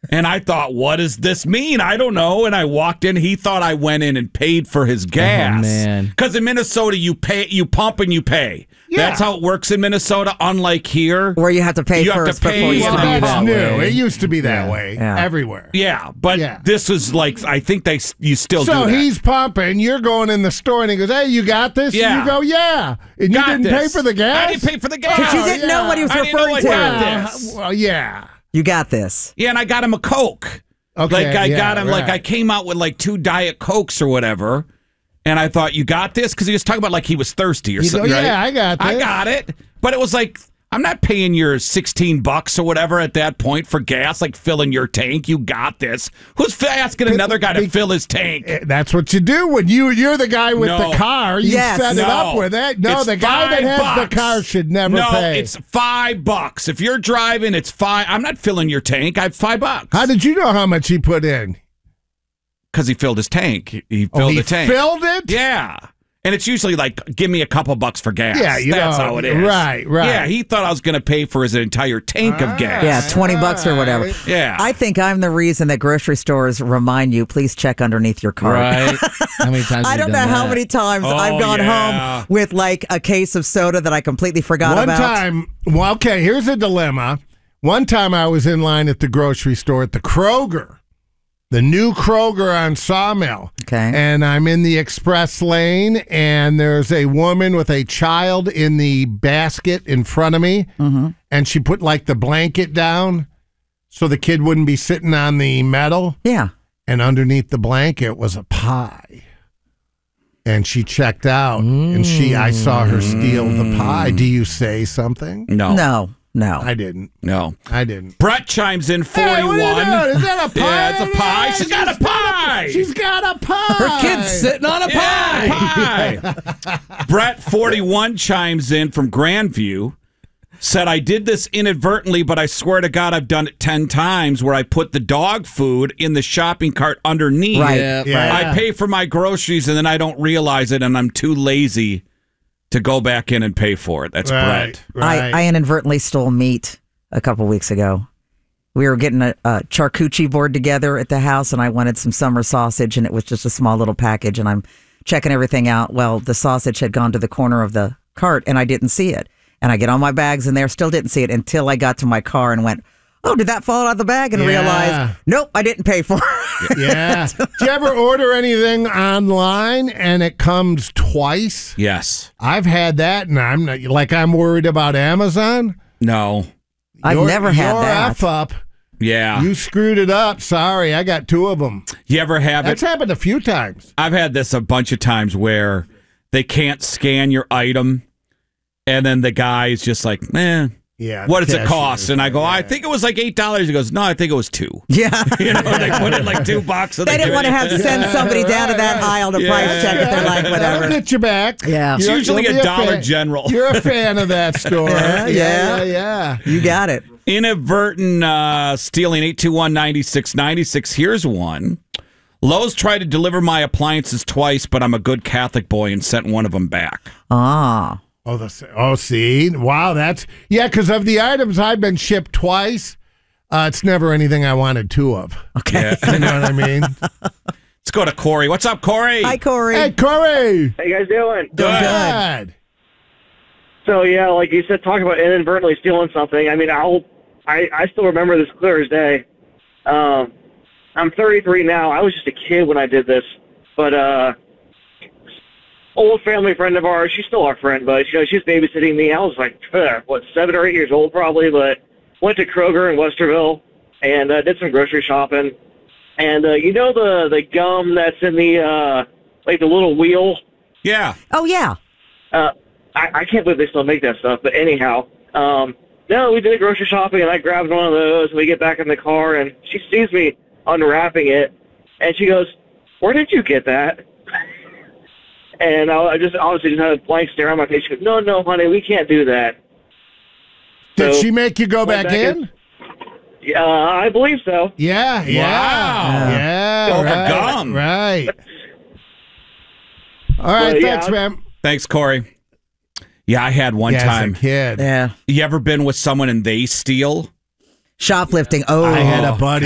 And I thought, what does this mean? I don't know. And I walked in. He thought I went in and paid for his gas. Oh, man. Because in Minnesota, you pump and you pay. Yeah. That's how it works in Minnesota, unlike here. Where you have to pay first before you Well, start. that's new. way. It used to be that way everywhere. Yeah, but this is like, I think you still do that. So he's pumping. You're going in the store, and he goes, "Hey, you got this?" Yeah. And you go, "Yeah." And you didn't pay for the gas. I didn't pay for the gas. Because you didn't know what he was I didn't know referring I to. got this. Well, yeah. You got this. Yeah, and I got him a Coke. Okay, Like, I got him, right. like, I came out with, like, 2 Diet Cokes or whatever, and I thought, you got this? Because he was talking about, like, he was thirsty or You go, something, right? yeah, I got this. I got it. But it was like, I'm not paying your $16 or whatever at that point for gas, like filling your tank. You got this. Who's asking another guy to fill his tank? That's what you do when you're the guy with No. the car. You Yes. set it No. up with it. No, It's the guy that has $5. the car should never No, pay. it's $5. If you're driving, it's $5. I'm not filling your tank. I have $5. How did you know how much he put in? Because he filled his tank. He filled he the tank. filled it? Yeah. And it's usually like, give me a couple bucks for gas. Yeah, That's how it is. Right. Yeah, he thought I was going to pay for his entire tank of gas. Yeah, $20 or whatever. Yeah. I think I'm the reason that grocery stores remind you, please check underneath your cart. Right. How many times I have don't you know done how that? many times Oh, I've gone yeah. home with like a case of soda that I completely forgot One about. time, well, okay, here's a dilemma. One time I was in line at the grocery store at the Kroger, the new Kroger on Sawmill. Okay. And I'm in the express lane, and there's a woman with a child in the basket in front of me, and she put like the blanket down so the kid wouldn't be sitting on the metal. Yeah. And underneath the blanket was a pie. And she checked out, and I saw her steal the pie. Do you say something? No. No. I didn't. No. I didn't. Brett chimes in 41. Hey, what are you doing? Is that a pie? Yeah, it's a pie. She's got a pie. She's got a pie. Her kid's sitting on a pie. Pie. Brett 41 chimes in from Grandview. Said, I did this inadvertently, but I swear to God I've done it 10 times where I put the dog food in the shopping cart underneath. Right. Yeah, I pay for my groceries and then I don't realize it and I'm too lazy to go back in and pay for it. That's Brett. Right. I inadvertently stole meat a couple weeks ago. We were getting a charcuterie board together at the house, and I wanted some summer sausage, and it was just a small little package, and I'm checking everything out. Well, the sausage had gone to the corner of the cart, and I didn't see it. And I get all my bags in there, still didn't see it until I got to my car and went, oh, did that fall out of the bag? And realized, nope, I didn't pay for it. Yeah. Do you ever order anything online and it comes twice? Yes. I've had that, and I'm not, like, I'm worried about Amazon. No. I've never had your that. F up. Yeah. You screwed it up. Sorry, I got 2 of them. You ever have That's it? happened a few times. I've had this a bunch of times where they can't scan your item, and then the guy is just like, man, Yeah. what does it cashier. cost? And I go, I think it was like $8. He goes, no, I think it was $2. Yeah. You know, they put in like $2. So They didn't want to have to send somebody down to that aisle to price check if they're like, I'll whatever. get you back. Yeah. It's usually you'll a be Dollar fan. General. You're a fan of that store. Yeah. You got it. Inadvertent stealing 821-9696. Here's one. Lowe's tried to deliver my appliances twice, but I'm a good Catholic boy and sent one of them back. Ah. See? Wow, because of the items I've been shipped twice, it's never anything I wanted 2 of. Okay. You know what I mean? Let's go to Corey. What's up, Corey? Hi, Corey. Hey, Corey. How you guys doing? Good. So yeah, like you said, talking about inadvertently stealing something. I mean, I still remember this clear as day. I'm 33 now. I was just a kid when I did this, but old family friend of ours. She's still our friend, but she was babysitting me. I was like, 7 or 8 years old probably, but went to Kroger in Westerville and did some grocery shopping. And you know the gum that's in the like the little wheel. Yeah. Oh, yeah. I can't believe they still make that stuff, but anyhow, no, we did grocery shopping, and I grabbed one of those, and we get back in the car, and she sees me unwrapping it, and she goes, where did you get that? And I just honestly just had a blank stare on my face. She goes, no, honey, we can't do that. Did So, she make you go went back in? I believe so. Yeah. Wow. Yeah. Over right, gum. Right. All right, Well, yeah, thanks, man. Thanks, Corey. Yeah, I had one time. As a kid. Yeah. You ever been with someone and they steal? Shoplifting. Oh. I had a buddy.